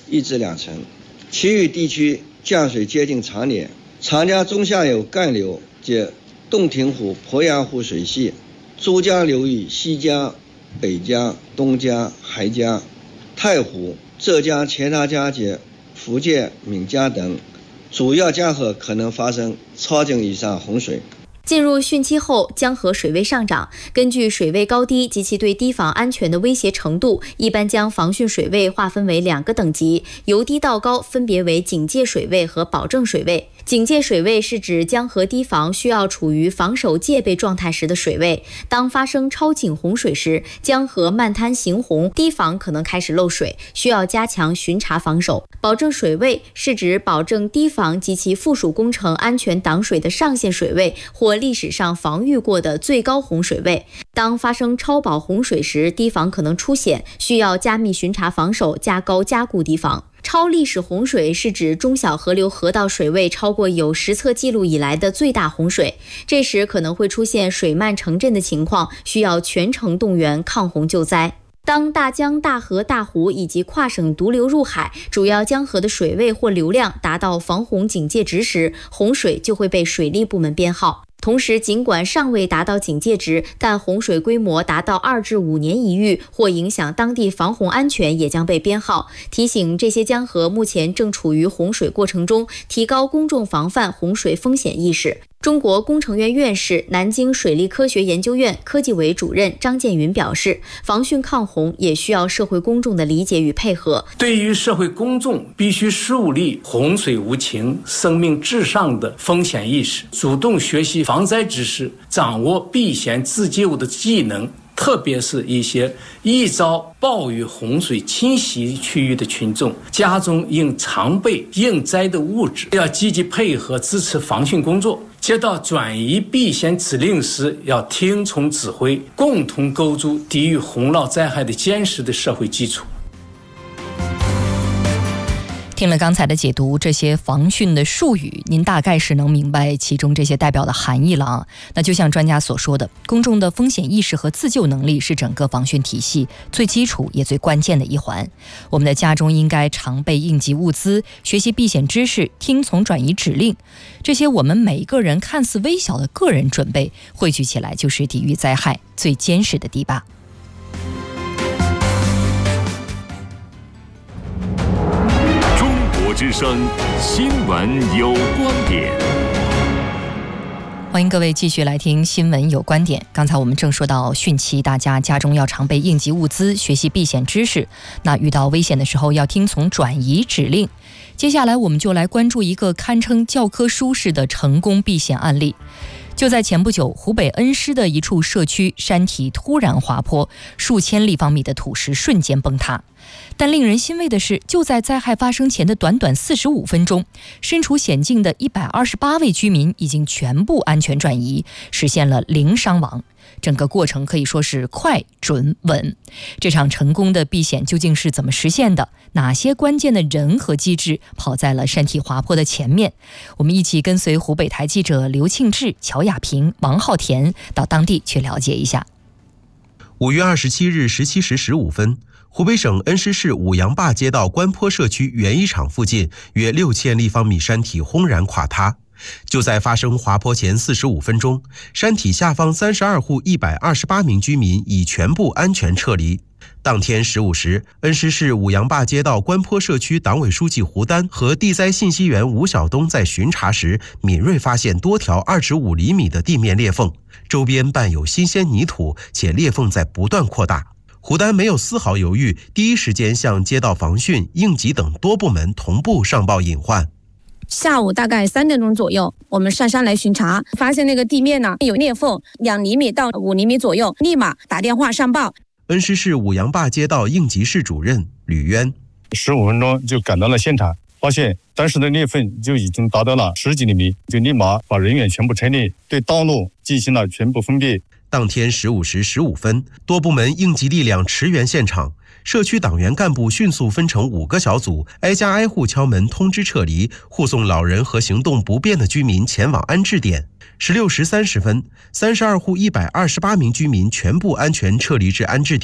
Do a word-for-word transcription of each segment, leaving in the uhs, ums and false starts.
一至两成。其余地区降水接近常年。长江中下游干流及洞庭湖、鄱阳湖水系、珠江流域西江、北江、东江、海江、太湖、浙江钱塘江及福建闽江等主要江河可能发生超警以上洪水。 进入汛期后，江河水位上涨，根据水位高低及其对堤防安全的威胁程度，一般将防汛水位划分为两个等级，由低到高分别为警戒水位和保证水位。警戒水位是指江河堤防需要处于防守戒备状态时的水位，当发生超警洪水时，江河漫滩行洪，堤防可能开始漏水，需要加强巡查防守。保证水位是指保证堤防及其附属工程安全挡水的上限水位或历史上防御过的最高洪水位。当发生超保洪水时，堤防可能出险，需要加密巡查防守，加高加固堤防。超历史洪水是指中小河流河道水位超过有实测记录以来的最大洪水，这时可能会出现水漫城镇的情况，需要全城动员抗洪救灾。当大江、大河、大湖以及跨省毒流入海，主要江河的水位或流量达到防洪警戒值时，洪水就会被水利部门编号。同时，尽管尚未达到警戒值，但洪水规模达到二至五年一遇或影响当地防洪安全也将被编号，提醒这些江河目前正处于洪水过程中，提高公众防范洪水风险意识。中国工程院院士、南京水利科学研究院科技委主任张建云表示，防汛抗洪也需要社会公众的理解与配合。 对于社会公众，必须树立洪水无情、生命至上的风险意识，主动学习防灾知识，掌握避险自救的技能。特别是一些易遭暴雨洪水侵袭区域的群众，家中应常备应灾的物质，要积极配合支持防汛工作。接到转移避险指令时，要听从指挥，共同构筑抵御洪涝灾害的坚实的社会基础。 听了刚才的解读，这些防汛的术语，您大概是能明白其中这些代表的含义了啊。那就像专家所说的，公众的风险意识和自救能力是整个防汛体系最基础也最关键的一环。我们的家中应该常备应急物资，学习避险知识，听从转移指令。这些我们每一个人看似微小的个人准备，汇聚起来就是抵御灾害最坚实的堤坝。 之声新闻有观点， 欢迎各位继续来听新闻有观点。刚才我们正说到汛期，大家家中要常备应急物资，学习避险知识。那遇到危险的时候要听从转移指令。接下来我们就来关注一个堪称教科书式的成功避险案例。就在前不久，湖北恩施的一处社区山体突然滑坡，数千立方米的土石瞬间崩塌。但令人欣慰的是，就在灾害发生前的短短四十五分钟，身处险境的一百二十八位居民已经全部安全转移，实现了零伤亡。整个过程可以说是快、准、稳。这场成功的避险究竟是怎么实现的？哪些关键的人和机制跑在了山体滑坡的前面？我们一起跟随湖北台记者刘庆志、乔亚平、王浩田到当地去了解一下。 五月二十七日十七时十五分，湖北省恩施市五杨坝街道关坡社区园艺场附近约六千立方米山体轰然垮塌。就在发生滑坡前四十五分钟，山体下方三十二户一百二十八名居民已全部安全撤离。当天十五时，恩施市五杨坝街道关坡社区党委书记胡丹和地灾信息员吴晓东在巡查时，敏锐发现多条二至五厘米的地面裂缝，周边伴有新鲜泥土，且裂缝在不断扩大。胡丹没有丝毫犹豫，第一时间向街道防汛、应急等多部门同步上报隐患。 下午大概三点钟左右，我们上山来巡查，发现那个地面呢有裂缝，两厘米到五厘米左右，立马打电话上报。 恩施市五杨坝街道应急室主任吕渊， 十五分钟就赶到了现场，发现当时的裂缝就已经达到了十几厘米，就立马把人员全部撤离，对道路进行了全部封闭。 当天十五时十五分，多部门应急力量驰援现场，社区党员干部迅速分成五个小组，挨家挨户敲门通知撤离，护送老人和行动不便的居民前往安置点。十六时三十分，三十二户一百二十八名居民全部安全撤离至安置点。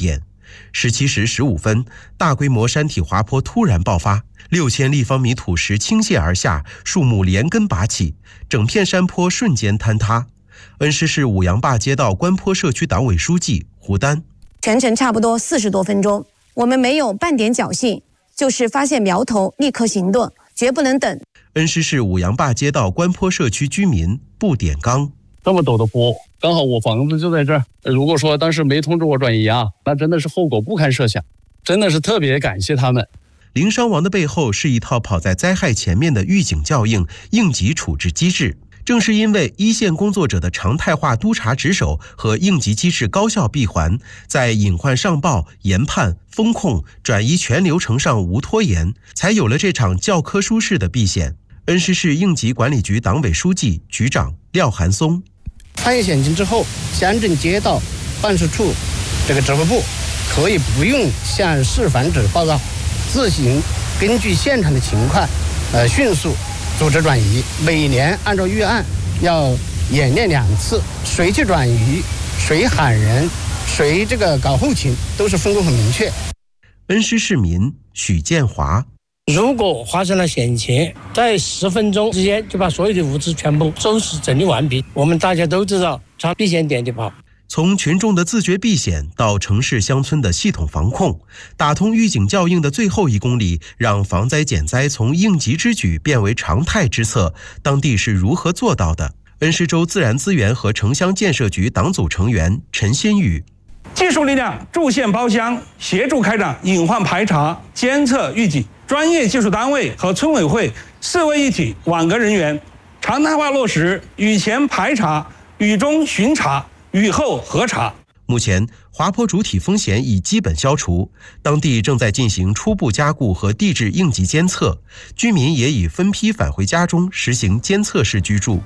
十七时十五分，大规模山体滑坡突然爆发，六千立方米土石倾泻而下，树木连根拔起，整片山坡瞬间坍塌。恩施市五羊坝街道关坡社区党委书记胡丹： 全程差不多四十多分钟，我们没有半点侥幸，就是发现苗头立刻行动，绝不能等。 恩施市五羊坝街道关坡社区居民布点刚： 这么陡的坡，刚好我房子就在这儿。如果说当时没通知我转移啊，那真的是后果不堪设想，真的是特别感谢他们。 零伤亡的背后是一套跑在灾害前面的预警校应、应急处置机制。正是因为一线工作者的常态化督查值守和应急机制高效闭环，在隐患上报、研判、风控、转移全流程上无拖延，才有了这场教科书式的避险。恩施市应急管理局党委书记、局长廖寒松： 发现险情之后，乡镇街道办事处这个指挥部可以不用向市防指报告，自行根据现场的情况，呃，迅速组织转移。每年按照预案要演练两次，谁去转移，谁喊人，谁这个搞后勤，都是分工很明确。 恩施市民许建华： 如果发生了险情，在十分钟之间就把所有的物资全部收拾整理完毕。我们大家都知道，朝避险点就跑。 从群众的自觉避险到城市乡村的系统防控，打通预警校应的最后一公里，让防灾减灾从应急之举变为常态之策，当地是如何做到的？恩施州自然资源和城乡建设局党组成员陈新宇： 技术力量驻县包乡，协助开展隐患排查、监测预警，专业技术单位和村委会四位一体网格人员常态化落实雨前排查、雨中巡查、雨后核查。 目前滑坡主体风险已基本消除，当地正在进行初步加固和地质应急监测，居民也已分批返回家中实行监测式居住。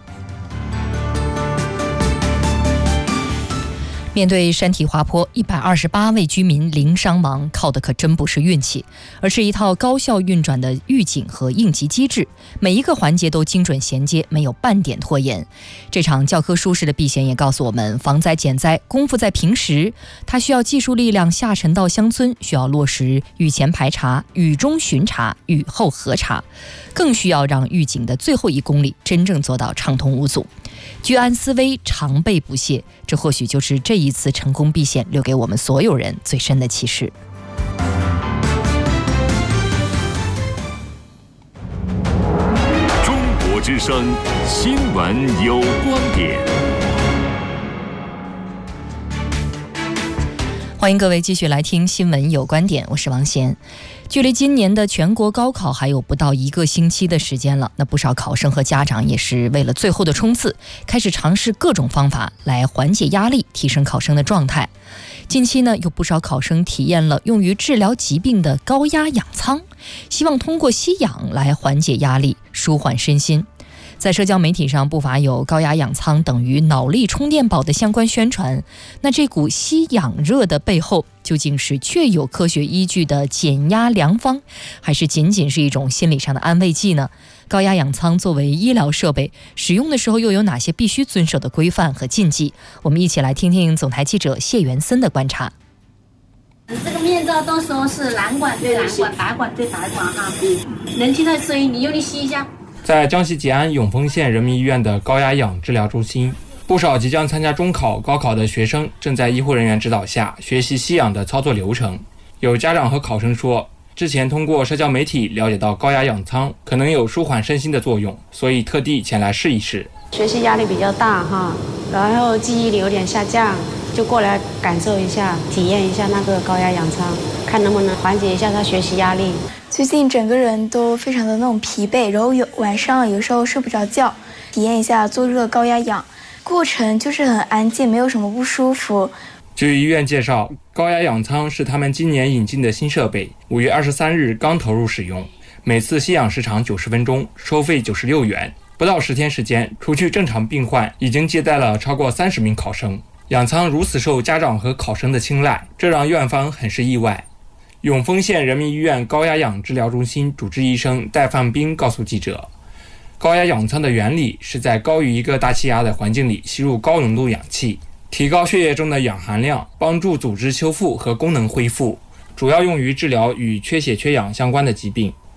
面对山体滑坡，一百二十八位居民零伤亡，靠的可真不是运气，而是一套高效运转的预警和应急机制，每一个环节都精准衔接，没有半点拖延。这场教科书式的避险也告诉我们，防灾减灾功夫在平时，它需要技术力量下沉到乡村，需要落实雨前排查、雨中巡查、雨后核查，更需要让预警的最后一公里真正做到畅通无阻。居安思危，常备不懈，这或许就是这一次成功避险留给我们所有人最深的启示。 中国之声新闻有观点。 欢迎各位继续来听新闻有观点，我是王贤。距离今年的全国高考还有不到一个星期的时间了，那不少考生和家长也是为了最后的冲刺，开始尝试各种方法来缓解压力，提升考生的状态。近期呢，有不少考生体验了用于治疗疾病的高压氧舱，希望通过吸氧来缓解压力，舒缓身心。在社交媒体上不乏有高压氧舱等于脑力充电宝的相关宣传，那这股吸氧热的背后究竟是确有科学依据的减压良方，还是仅仅是一种心理上的安慰剂呢？高压氧舱作为医疗设备，使用的时候又有哪些必须遵守的规范和禁忌？我们一起来听听总台记者谢元森的观察。 这个面罩到时候是蓝管对蓝管，白管对白管哈，能听到声音，你用力吸一下。 在江西吉安永丰县人民医院的高压氧治疗中心，不少即将参加中考、高考的学生正在医护人员指导下学习吸氧的操作流程。有家长和考生说，之前通过社交媒体了解到高压氧舱可能有舒缓身心的作用，所以特地前来试一试。 学习压力比较大哈，然后记忆力有点下降，就过来感受一下，体验一下那个高压氧舱，看能不能缓解一下他学习压力。 最近整个人都非常的那种疲惫，然后有晚上有时候睡不着觉，体验一下做这个高压氧，过程就是很安静，没有什么不舒服。 据医院介绍，高压氧舱是他们今年引进的新设备，五月二十三日刚投入使用，每次吸氧时长九十分钟，收费九十六元。不到十天时间，除去正常病患，已经接待了超过三十名考生。氧舱如此受家长和考生的青睐，这让院方很是意外。永丰县人民医院高压氧治疗中心主治医生戴放兵告诉记者，高压氧舱的原理是在高于一个大气压的环境里吸入高浓度氧气， 提高血液中的氧含量，帮助组织修复和功能恢复，主要用于治疗与缺血缺氧相关的疾病。